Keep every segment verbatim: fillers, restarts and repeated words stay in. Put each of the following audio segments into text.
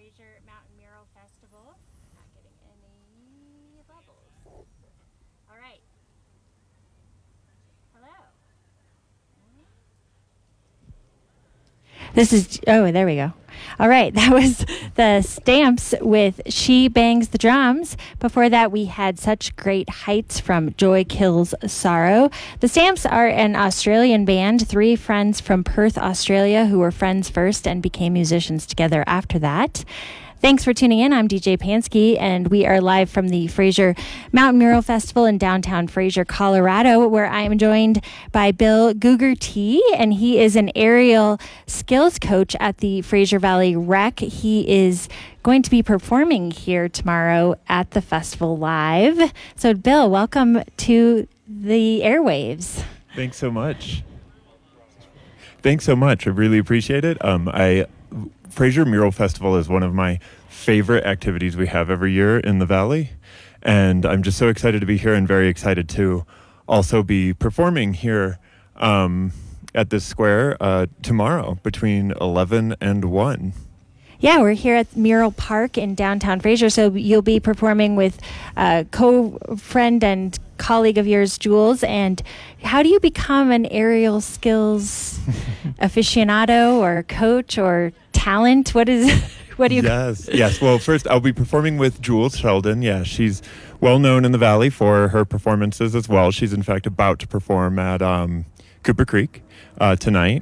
Fraser Mountain Mural Festival. Not getting any bubbles. All right. Hello. This is, oh, there we go. All right, that was the Stamps with She Bangs the Drums. Before that, we had Such Great Heights from Joy Kills Sorrow. The Stamps are an Australian band, three friends from Perth, Australia, who were friends first and became musicians together after that. Thanks for tuning in. I'm D J Pansky, and we are live from the Fraser Mountain Mural Festival in downtown Fraser, Colorado, where I am joined by Bill Gugerty, and he is an aerial skills coach at the Fraser Valley Rec. He is going to be performing here tomorrow at the festival live. So, Bill, welcome to the airwaves. Thanks so much. Thanks so much. I really appreciate it. Um, I Fraser Mural Festival is one of my favorite activities we have every year in the Valley. And I'm just so excited to be here and very excited to also be performing here um, at this square uh, tomorrow between eleven and one. Yeah, we're here at Mural Park in downtown Fraser. So you'll be performing with a co-friend and colleague of yours, Jules. And how do you become an aerial skills aficionado or coach or talent? What is, what do you? Yes, yes. Well, first I'll be performing with Jules Sheldon. Yeah, she's well known in the Valley for her performances as well. She's in fact about to perform at um, Cooper Creek uh, tonight.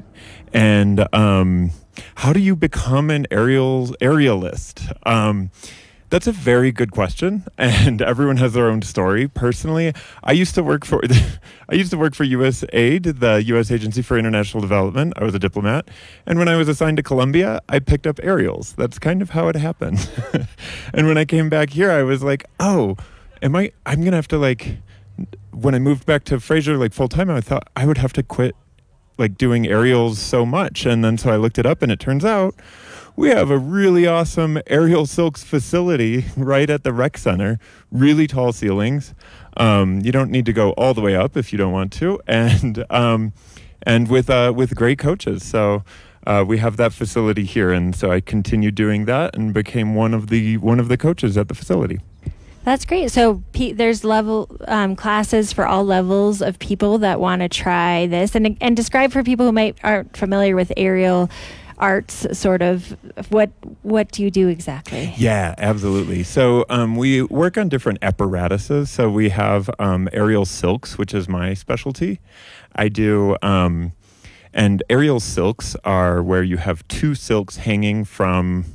And um, how do you become an aerial aerialist? Um, That's a very good question, and everyone has their own story. Personally, I used to work for I used to work for U S A I D, the U S Agency for International Development. I was a diplomat, and when I was assigned to Colombia, I picked up aerials. That's kind of how it happened. And when I came back here, I was like, "Oh, am I? I'm gonna have to like." When I moved back to Fraser, like full time, I thought I would have to quit, like doing aerials so much, and then so I looked it up, and it turns out we have a really awesome aerial silks facility right at the rec center, really tall ceilings. Um, you don't need to go all the way up if you don't want to, and um, and with uh, with great coaches. So uh, we have that facility here, and so I continued doing that and became one of the one of the coaches at the facility. That's great. So P- there's level um, classes for all levels of people that want to try this, and and describe for people who might aren't familiar with aerial arts, sort of what what do you do exactly? Yeah, absolutely. So um, we work on different apparatuses. So we have um, aerial silks, which is my specialty. I do, um, and aerial silks are where you have two silks hanging from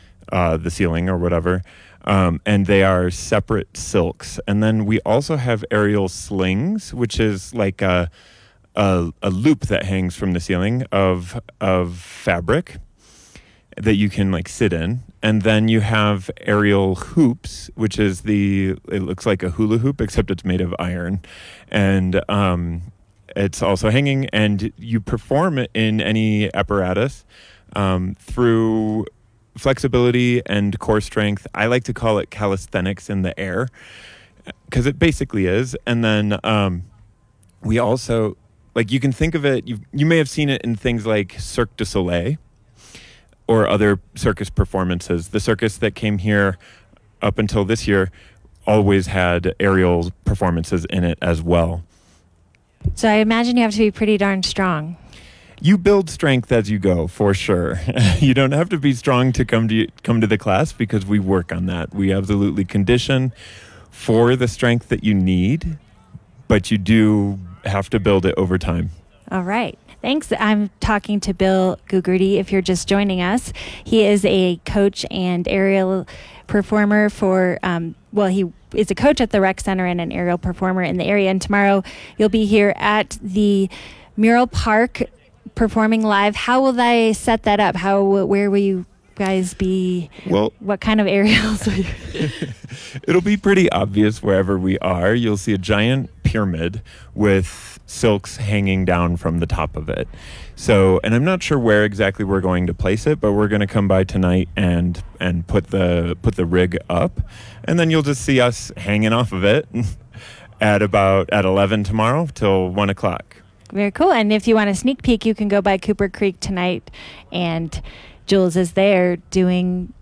uh, the ceiling or whatever. Um, and they are separate silks. And then we also have aerial slings, which is like a, a, a loop that hangs from the ceiling of of fabric that you can like sit in. And then you have aerial hoops, which is the, it looks like a hula hoop, except it's made of iron. And um, it's also hanging, and you perform it in any apparatus um, through flexibility and core strength. I like to call it calisthenics in the air because it basically is. And then um, we also, like, you can think of it, you you may have seen it in things like Cirque du Soleil or other circus performances. The circus that came here up until this year always had aerial performances in it as well. So I imagine you have to be pretty darn strong. You build strength as you go, for sure. You don't have to be strong to come to come to the class because we work on that. We absolutely condition for the strength that you need, but you do have to build it over time. All right. Thanks. I'm talking to Bill Gugerty. If you're just joining us, he is a coach and aerial performer for, um, well, he is a coach at the Rec Center and an aerial performer in the area. And tomorrow you'll be here at the Mural Park performing live. How will they set that up? How, where will you guys be? Well, what kind of aerials will you? It'll be pretty obvious wherever we are. You'll see a giant pyramid with silks hanging down from the top of it. So, and I'm not sure where exactly we're going to place it, but we're going to come by tonight and and put the put the rig up, and then you'll just see us hanging off of it at about at eleven tomorrow till one o'clock. Very cool. And if you want a sneak peek, you can go by Cooper Creek tonight, and Jules is there doing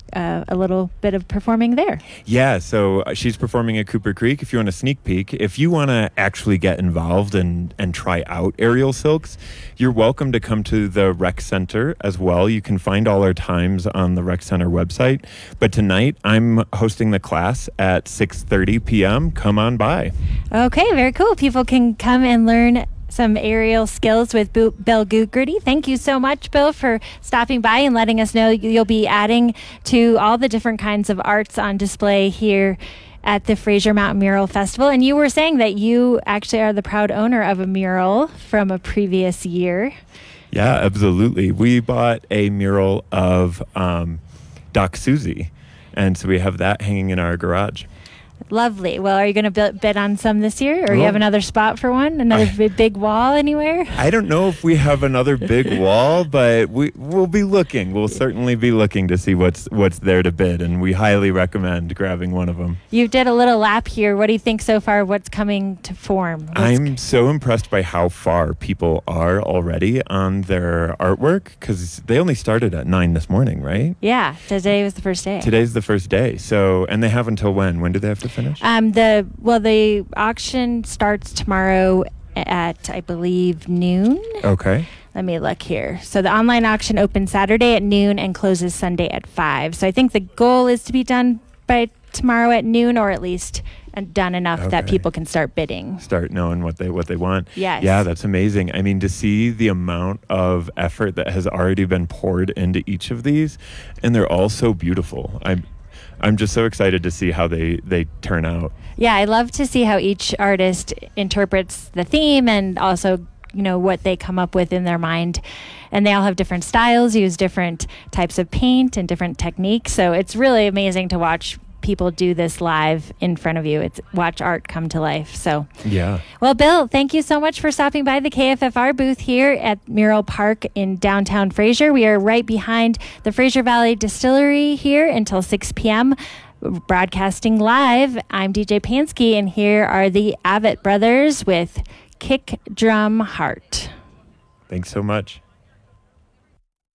uh, a little bit of performing there. Yeah, so uh, she's performing at Cooper Creek. If you want a sneak peek, if you want to actually get involved and, and try out aerial silks, you're welcome to come to the rec center as well. You can find all our times on the rec center website. But tonight, I'm hosting the class at six thirty p.m. Come on by. Okay, very cool. People can come and learn some aerial skills with Bo- Bill Goodgritty. Thank you so much, Bill, for stopping by and letting us know you'll be adding to all the different kinds of arts on display here at the Fraser Mountain Mural Festival. And you were saying that you actually are the proud owner of a mural from a previous year. Yeah, absolutely. We bought a mural of um, Doc Susie, and so we have that hanging in our garage. Lovely. Well, are you going to bid on some this year, or well, you have another spot for one? Another I, big, big wall anywhere? I don't know if we have another big wall, but we we'll be looking. We'll certainly be looking to see what's what's there to bid, and we highly recommend grabbing one of them. You did a little lap here. What do you think so far? What's coming to form? What's I'm so impressed by how far people are already on their artwork, because they only started at nine this morning, right? Yeah, today was the first day. Today's the first day. So, and they have until when? When do they have to finish? Um, the well, the auction starts tomorrow at, I believe, noon. Okay. Let me look here. So the online auction opens Saturday at noon and closes Sunday at five. So I think the goal is to be done by tomorrow at noon, or at least done enough okay. that people can start bidding. Start knowing what they what they want. Yes. Yeah, that's amazing. I mean, to see the amount of effort that has already been poured into each of these, and they're all so beautiful. I'm I'm just so excited to see how they, they turn out. Yeah, I love to see how each artist interprets the theme and also, you know, what they come up with in their mind. And they all have different styles, use different types of paint and different techniques. So it's really amazing to watch people do this live in front of you. It's watch art come to life. So yeah. Well, Bill, thank you so much for stopping by the K F F R booth here at Mural Park in downtown Fraser. We are right behind the Fraser Valley Distillery here until six p.m. broadcasting live. I'm D J Pansky, and here are the Avett Brothers with Kick Drum Heart. Thanks so much.